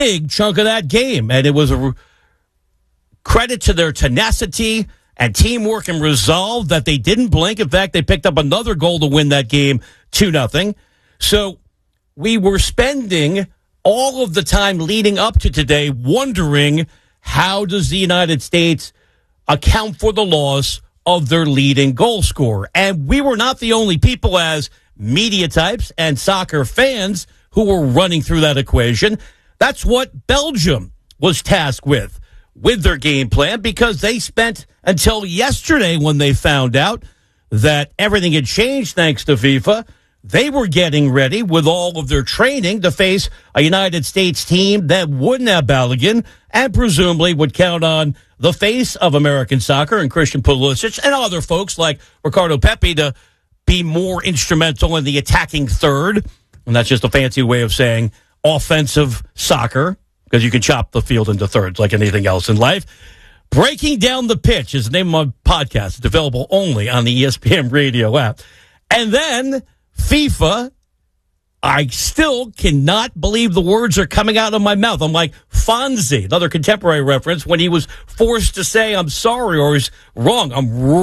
big chunk of that game. And it was a credit to their tenacity and teamwork and resolve that they didn't blink. In fact, they picked up another goal to win that game 2-0. So we were spending all of the time leading up to today wondering, how does the United States account for the loss of their leading goal scorer? And we were not the only people as media types and soccer fans who were running through that equation. That's what Belgium was tasked with their game plan, because they spent until yesterday, when they found out that everything had changed thanks to FIFA, they were getting ready with all of their training to face a United States team that wouldn't have Balogun and presumably would count on the face of American soccer and Christian Pulisic and other folks like Ricardo Pepi to be more instrumental in the attacking third. And that's just a fancy way of saying offensive soccer, because you can chop the field into thirds like anything else in life. Breaking Down the Pitch is the name of my podcast. It's available only on the ESPN radio app. And then FIFA, I still cannot believe the words are coming out of my mouth. I'm like Fonzie, another contemporary reference, when he was forced to say, I'm sorry, or he's wrong.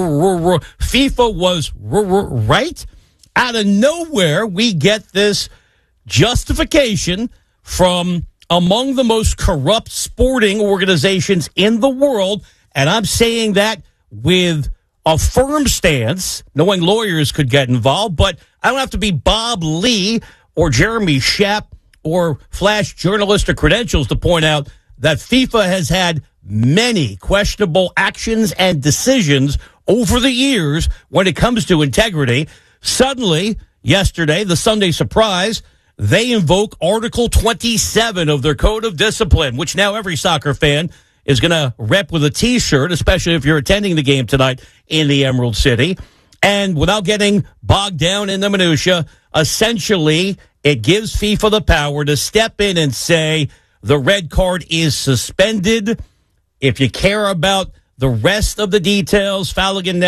FIFA was right. Out of nowhere, we get this justification from among the most corrupt sporting organizations in the world. And I'm saying that with a firm stance, knowing lawyers could get involved, but I don't have to be Bob Lee or Jeremy Schaap or flash journalistic credentials to point out that FIFA has had many questionable actions and decisions over the years when it comes to integrity. Suddenly, yesterday, the Sunday surprise, they invoke Article 27 of their Code of Discipline, which now every soccer fan is going to rep with a T-shirt, especially if you're attending the game tonight in the Emerald City. And without getting bogged down in the minutia, essentially, it gives FIFA the power to step in and say the red card is suspended. If you care about the rest of the details, Balogun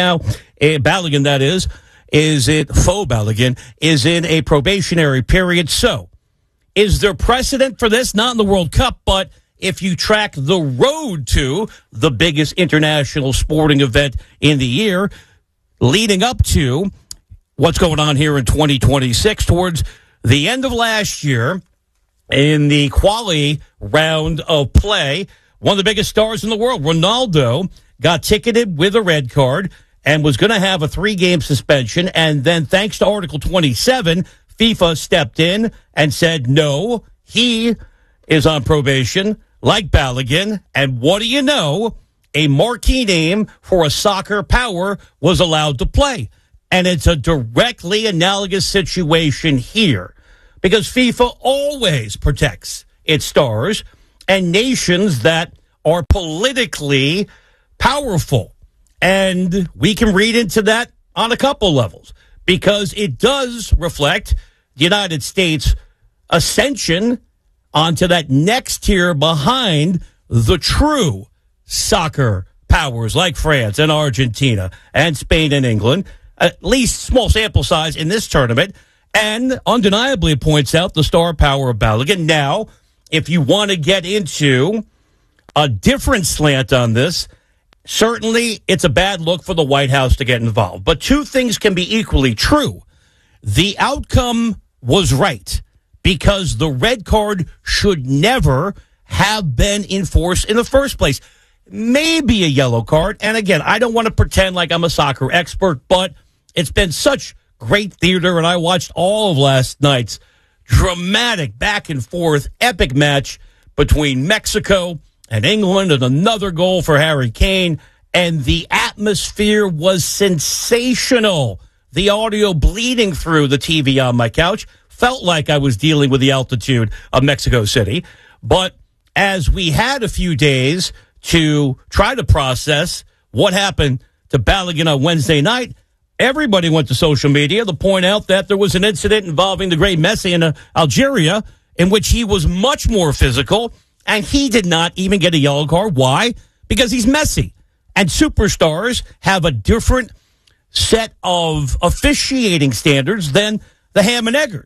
that is it faux Balogun, is in a probationary period. So, is there precedent for this? Not in the World Cup, but if you track the road to the biggest international sporting event in the year, leading up to what's going on here in 2026, towards the end of last year, in the quali round of play, one of the biggest stars in the world, Ronaldo, got ticketed with a red card and was going to have a 3-game suspension. And then, thanks to Article 27, FIFA stepped in and said, no, he is on probation like Balogun. And what do you know? A marquee name for a soccer power was allowed to play. And it's a directly analogous situation here, because FIFA always protects its stars and nations that are politically powerful. And we can read into that on a couple levels, because it does reflect the United States' ascension onto that next tier behind the true soccer powers like France and Argentina and Spain and England, at least small sample size in this tournament, and undeniably points out the star power of Balogun. Now, if you want to get into a different slant on this, certainly it's a bad look for the White House to get involved. But two things can be equally true. The outcome was right, because the red card should never have been enforced in the first place. Maybe a yellow card. And again, I don't want to pretend like I'm a soccer expert, but it's been such great theater, and I watched all of last night's dramatic back and forth epic match between Mexico and England, and another goal for Harry Kane. And the atmosphere was sensational. The audio bleeding through the TV on my couch felt like I was dealing with the altitude of Mexico City. But as we had a few days to try to process what happened to Balogun on Wednesday night, everybody went to social media to point out that there was an incident involving the great Messi in Algeria in which he was much more physical, and he did not even get a yellow card. Why? Because he's Messi. And superstars have a different set of officiating standards than the ham and eggers.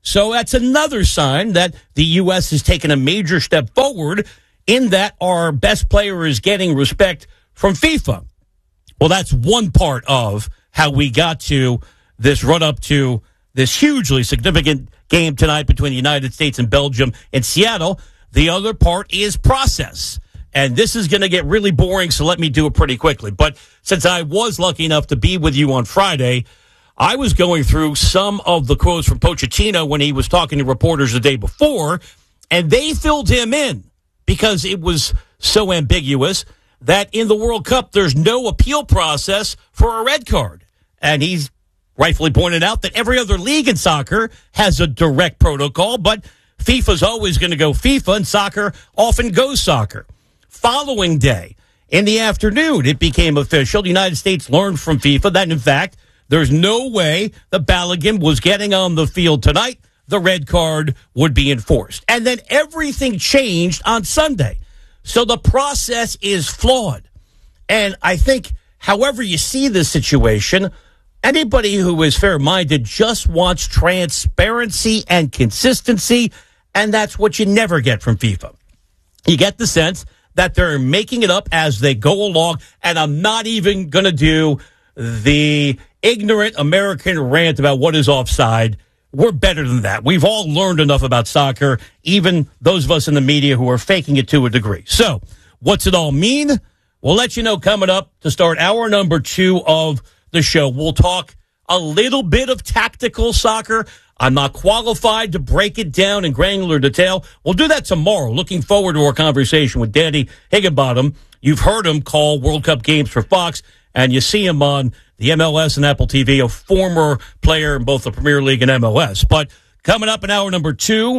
So that's another sign that the U.S. has taken a major step forward in that our best player is getting respect from FIFA. Well, that's one part of how we got to this run-up to this hugely significant game tonight between the United States and Belgium in Seattle. The other part is process. And this is going to get really boring, so let me do it pretty quickly. But since I was lucky enough to be with you on Friday, I was going through some of the quotes from Pochettino when he was talking to reporters the day before, and they filled him in because it was so ambiguous that in the World Cup there's no appeal process for a red card. And he's rightfully pointed out that every other league in soccer has a direct protocol, but FIFA's always going to go FIFA, and soccer often goes soccer. Following day, in the afternoon, it became official. The United States learned from FIFA that, in fact, there's no way the Balogun was getting on the field tonight. The red card would be enforced. And then everything changed on Sunday. So the process is flawed. And I think, however you see this situation, anybody who is fair-minded just wants transparency and consistency, and that's what you never get from FIFA. You get the sense that they're making it up as they go along, and I'm not even going to do the ignorant American rant about what is offside. We're better than that. We've all learned enough about soccer, even those of us in the media who are faking it to a degree. So, what's it all mean? We'll let you know coming up to start hour number 2 of the show. We'll talk a little bit of tactical soccer. I'm not qualified to break it down in granular detail. We'll do that tomorrow. Looking forward to our conversation with Danny Higginbottom. You've heard him call World Cup games for Fox, and you see him on the MLS and Apple TV, a former player in both the Premier League and MLS. But coming up in hour number 2,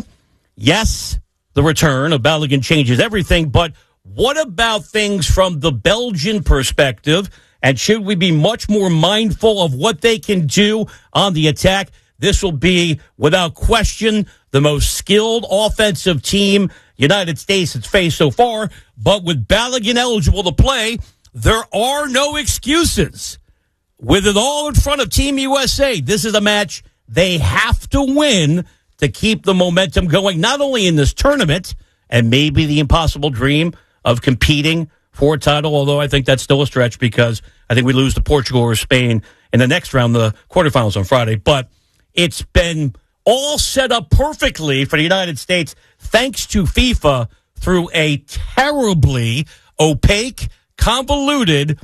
yes, the return of Balogun changes everything, but what about things from the Belgian perspective? And should we be much more mindful of what they can do on the attack? This will be, without question, the most skilled offensive team United States has faced so far. But with Balogun eligible to play, there are no excuses. With it all in front of Team USA, this is a match they have to win to keep the momentum going, not only in this tournament and maybe the impossible dream of competing for a title, although I think that's still a stretch because I think we lose to Portugal or Spain in the next round, the quarterfinals on Friday. But it's been all set up perfectly for the United States thanks to FIFA through a terribly opaque, convoluted,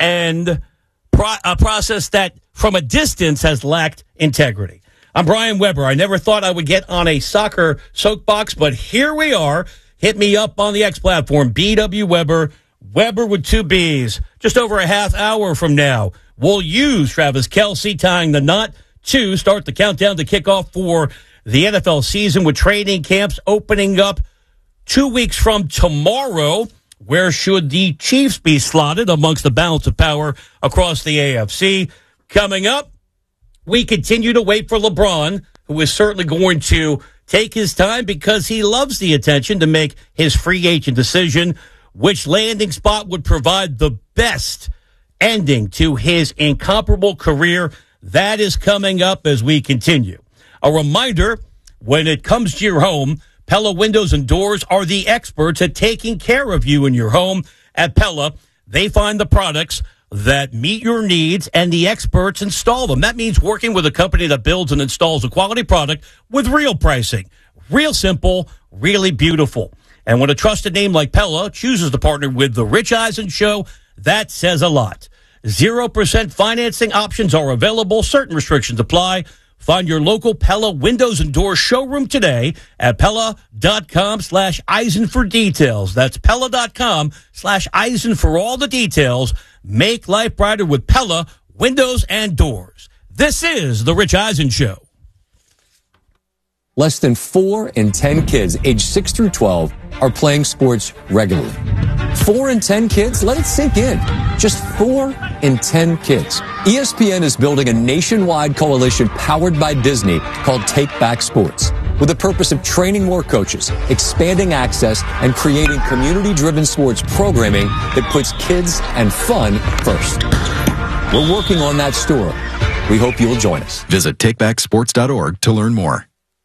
and a process that from a distance has lacked integrity. I'm Brian Weber. I never thought I would get on a soccer soapbox, but here we are. Hit me up on the X platform, BW Weber, Weber with 2 B's. Just over a half hour from now, we'll use Travis Kelce tying the knot to start the countdown to kickoff for the NFL season with training camps opening up 2 weeks from tomorrow. Where should the Chiefs be slotted amongst the balance of power across the AFC? Coming up, we continue to wait for LeBron, who is certainly going to take his time because he loves the attention to make his free agent decision. Which landing spot would provide the best ending to his incomparable career? That is coming up as we continue. A reminder, when it comes to your home, Pella Windows and Doors are the experts at taking care of you in your home. At Pella, they find the products that meet your needs and the experts install them. That means working with a company that builds and installs a quality product with real pricing. Real simple, really beautiful. And when a trusted name like Pella chooses to partner with The Rich Eisen Show, that says a lot. 0% financing options are available. Certain restrictions apply. Find your local Pella Windows and Doors showroom today at Pella.com/Eisen for details. That's Pella.com/Eisen for all the details. Make life brighter with Pella Windows and Doors. This is The Rich Eisen Show. Less than 4 in 10 kids aged 6 through 12 are playing sports regularly. 4 in 10 kids? Let it sink in. Just 4 in 10 kids. ESPN is building a nationwide coalition powered by Disney called Take Back Sports, with the purpose of training more coaches, expanding access, and creating community-driven sports programming that puts kids and fun first. We're working on that story. We hope you'll join us. Visit takebacksports.org to learn more.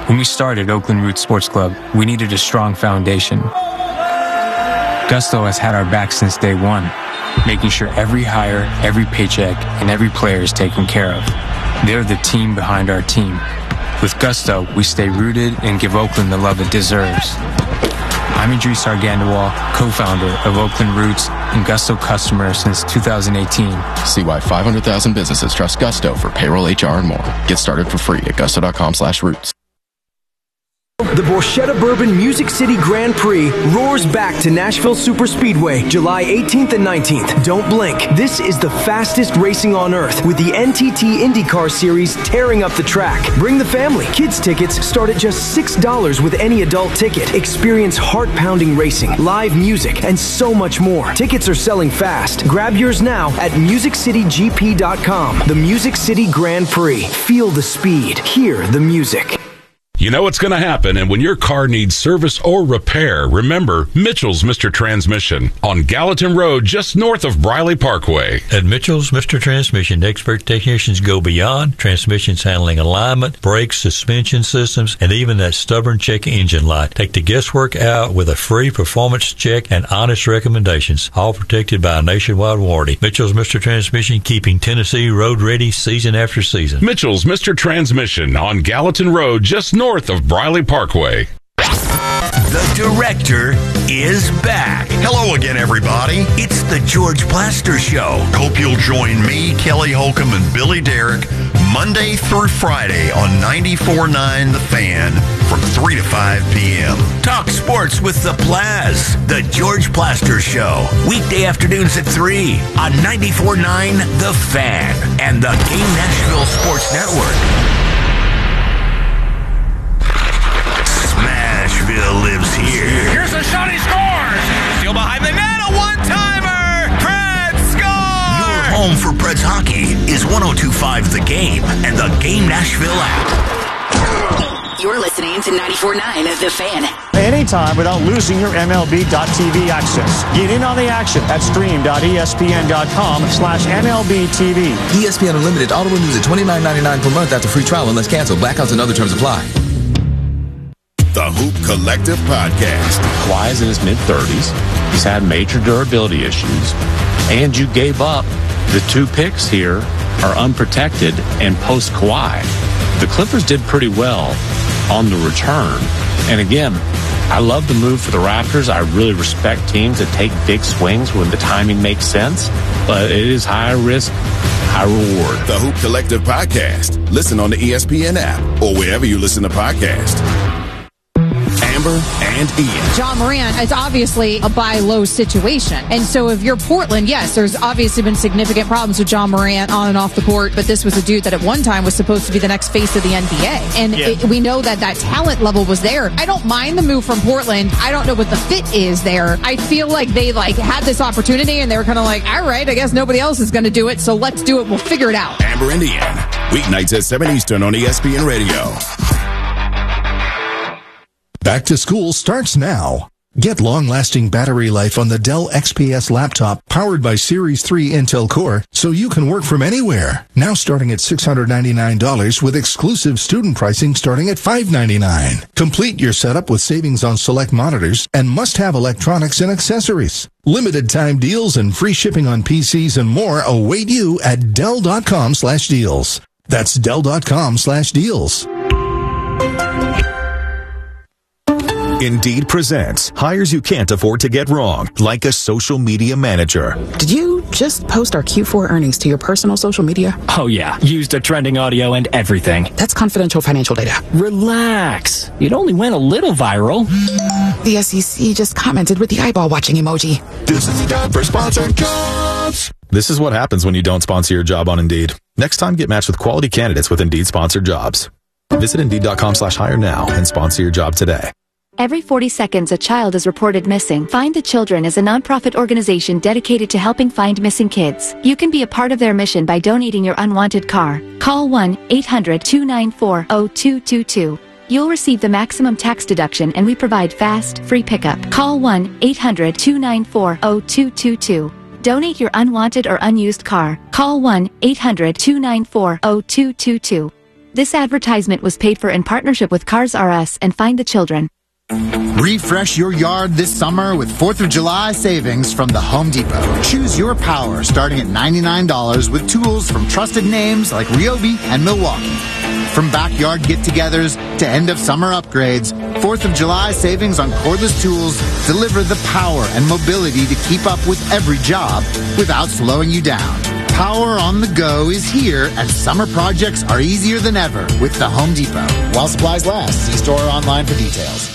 When we started Oakland Roots Sports Club, we needed a strong foundation. Gusto has had our back since day one, making sure every hire, every paycheck, and every player is taken care of. They're the team behind our team. With Gusto, we stay rooted and give Oakland the love it deserves. I'm Idris Argandawal, co-founder of Oakland Roots and Gusto customer since 2018. See why 500,000 businesses trust Gusto for payroll, HR, and more. Get started for free at gusto.com/roots. The Borchetta Bourbon Music City Grand Prix roars back to Nashville Superspeedway, July 18th and 19th. Don't blink. This is the fastest racing on earth, with the NTT IndyCar Series tearing up the track. Bring the family. Kids tickets start at just $6 with any adult ticket. Experience heart-pounding racing, live music, and so much more. Tickets are selling fast. Grab yours now at MusicCityGP.com. The Music City Grand Prix. Feel the speed. Hear the music. You know what's going to happen, and when your car needs service or repair, remember Mitchell's Mr. Transmission on Gallatin Road, just north of Briley Parkway. At Mitchell's Mr. Transmission, expert technicians go beyond transmissions handling alignment, brakes, suspension systems, and even that stubborn check engine light. Take the guesswork out with a free performance check and honest recommendations, all protected by a nationwide warranty. Mitchell's Mr. Transmission, keeping Tennessee road ready season after season. Mitchell's Mr. Transmission on Gallatin Road, just north of Briley Parkway. The director is back. Hello again, everybody. It's the George Plaster Show. Hope you'll join me, Kelly Holcomb, and Billy Derrick Monday through Friday on 94.9 The Fan from 3 to 5 p.m. Talk sports with the Plaz. The George Plaster Show. Weekday afternoons at 3 on 94.9 The Fan and the Game Nashville Sports Network. Smashville lives here. Here's a shot, he scores! Still behind the net, a one-timer! Preds score! Your home for Preds hockey is 102.5 The Game and the Game Nashville app. You're listening to 94.9 The Fan. Anytime without losing your MLB.TV access. Get in on the action at stream.espn.com/MLBTV. ESPN Unlimited auto renews at $29.99 per month after free trial unless canceled. Blackouts and other terms apply. The Hoop Collective Podcast. Kawhi's in his mid-30s. He's had major durability issues. And you gave up. The two picks here are unprotected and post-Kawhi. The Clippers did pretty well on the return. And again, I love the move for the Raptors. I really respect teams that take big swings when the timing makes sense. But it is high risk, high reward. The Hoop Collective Podcast. Listen on the ESPN app or wherever you listen to podcasts. Amber and Ian. Ja Morant, it's obviously a buy low situation. And so if you're Portland, yes, there's obviously been significant problems with Ja Morant on and off the court, but this was a dude that at one time was supposed to be the next face of the NBA. And we know that talent level was there. I don't mind the move from Portland. I don't know what the fit is there. I feel like they had this opportunity and they were kind of like, all right, I guess nobody else is going to do it, so let's do it. We'll figure it out. Amber and Ian. Weeknights at 7 Eastern on ESPN Radio. Back to school starts now. Get long-lasting battery life on the Dell XPS laptop powered by Series 3 Intel Core so you can work from anywhere. Now starting at $699 with exclusive student pricing starting at $599. Complete your setup with savings on select monitors and must-have electronics and accessories. Limited time deals and free shipping on PCs and more await you at Dell.com/deals. That's Dell.com/deals. Indeed presents hires you can't afford to get wrong, like a social media manager. Did you just post our Q4 earnings to your personal social media? Oh yeah, used the trending audio and everything. That's confidential financial data. Relax. It only went a little viral. The SEC just commented with the eyeball watching emoji. This is the time for sponsored jobs. This is what happens when you don't sponsor your job on Indeed. Next time, get matched with quality candidates with Indeed sponsored jobs. Visit Indeed.com/hire now and sponsor your job today. Every 40 seconds, a child is reported missing. Find the Children is a nonprofit organization dedicated to helping find missing kids. You can be a part of their mission by donating your unwanted car. Call 1-800-294-0222. You'll receive the maximum tax deduction and we provide fast, free pickup. Call 1-800-294-0222. Donate your unwanted or unused car. Call 1-800-294-0222. This advertisement was paid for in partnership with Cars R Us and Find the Children. Refresh your yard this summer with 4th of July savings from the Home Depot. Choose your power starting at $99 with tools from trusted names like Ryobi and Milwaukee. From backyard get-togethers to end-of-summer upgrades, 4th of July savings on cordless tools deliver the power and mobility to keep up with every job without slowing you down. Power on the go is here, and summer projects are easier than ever with the Home Depot. While supplies last, see store or online for details.